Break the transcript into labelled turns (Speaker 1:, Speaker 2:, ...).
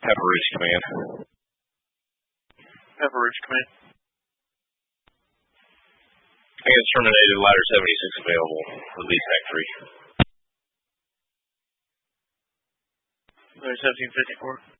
Speaker 1: Pepper Ridge Command.
Speaker 2: Pepper Ridge Command.
Speaker 1: Against terminated, ladder 76 available. Release Act 3.
Speaker 2: Ladder 1754.